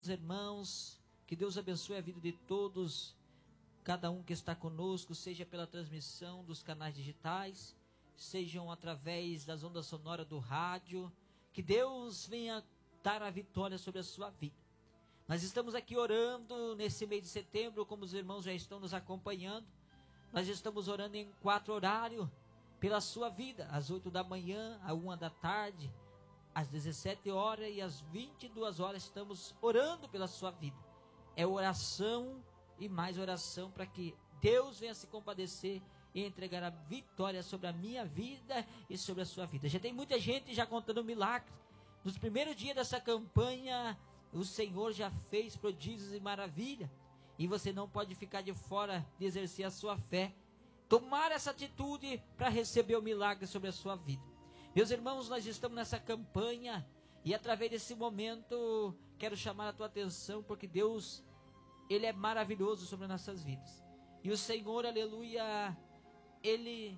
Irmãos, que Deus abençoe a vida de todos, cada um que está conosco, seja pela transmissão dos canais digitais, sejam através das ondas sonoras do rádio, que Deus venha dar a vitória sobre a sua vida. Nós estamos aqui orando nesse mês de setembro, como os irmãos já estão nos acompanhando, nós estamos orando em 4 horários pela sua vida, às 8 da manhã, à 1 da tarde, às 17 horas e às 22 horas estamos orando pela sua vida. É oração e mais oração para que Deus venha se compadecer e entregar a vitória sobre a minha vida e sobre a sua vida. Já tem muita gente já contando milagres. Nos primeiros dias dessa campanha, o Senhor já fez prodígios e maravilha. E você não pode ficar de fora de exercer a sua fé. Tomar essa atitude para receber o milagre sobre a sua vida. Meus irmãos, nós estamos nessa campanha e através desse momento quero chamar a tua atenção porque Deus, Ele é maravilhoso sobre nossas vidas. E o Senhor, aleluia, Ele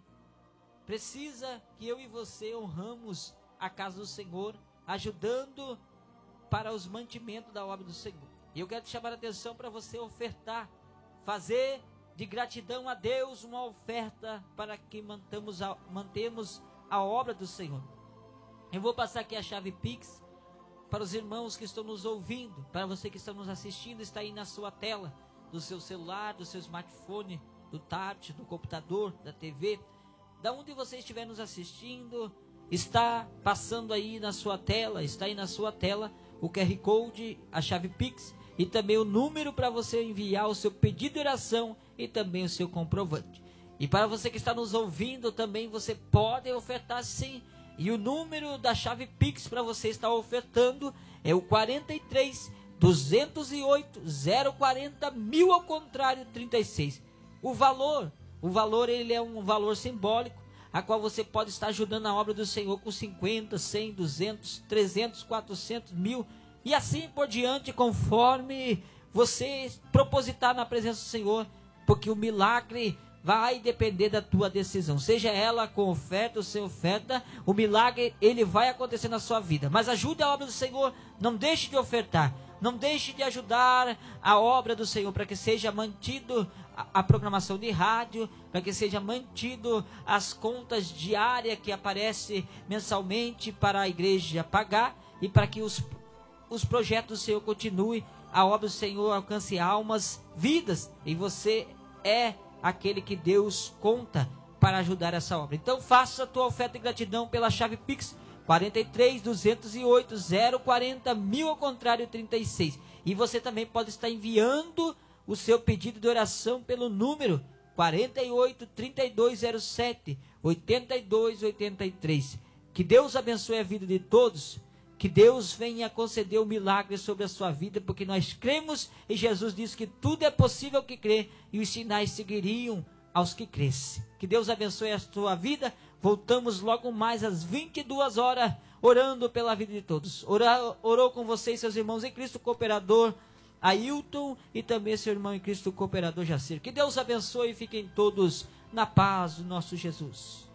precisa que eu e você honramos a casa do Senhor, ajudando para os mantimentos da obra do Senhor. E eu quero te chamar a atenção para você ofertar, fazer de gratidão a Deus uma oferta para que mantemos a obra do Senhor. Eu vou passar aqui a chave Pix para os irmãos que estão nos ouvindo, para você que está nos assistindo, está aí na sua tela, do seu celular, do seu smartphone, do tablet, do computador, da TV, da onde você estiver nos assistindo, está passando aí na sua tela, está aí na sua tela o QR Code, a chave Pix e também o número para você enviar o seu pedido de oração e também o seu comprovante. E para você que está nos ouvindo também, você pode ofertar sim. E o número da chave Pix para você estar ofertando é o 43 208 040 1000 ao contrário 36. O valor ele é um valor simbólico, a qual você pode estar ajudando a obra do Senhor com 50, 100, 200, 300, 400, 1000 e assim por diante, conforme você propositar na presença do Senhor, porque o milagre vai depender da tua decisão, seja ela com oferta ou sem oferta, o milagre ele vai acontecer na sua vida. Mas ajude a obra do Senhor, não deixe de ofertar, não deixe de ajudar a obra do Senhor, para que seja mantido a programação de rádio, para que seja mantido as contas diárias que aparecem mensalmente para a igreja pagar, e para que os projetos do Senhor continuem, a obra do Senhor alcance almas, vidas, e você é aquele que Deus conta para ajudar essa obra. Então faça a tua oferta de gratidão pela chave Pix 43 208 040 1000 ao contrário 36. E você também pode estar enviando o seu pedido de oração pelo número 48 3207 8283. Que Deus abençoe a vida de todos. Que Deus venha conceder o milagre sobre a sua vida, porque nós cremos e Jesus disse que tudo é possível que crê e os sinais seguiriam aos que crescem. Que Deus abençoe a sua vida. Voltamos logo mais às 22 horas, orando pela vida de todos. Orou com vocês, seus irmãos em Cristo, cooperador Ailton e também seu irmão em Cristo, cooperador Jacir. Que Deus abençoe e fiquem todos na paz do nosso Jesus.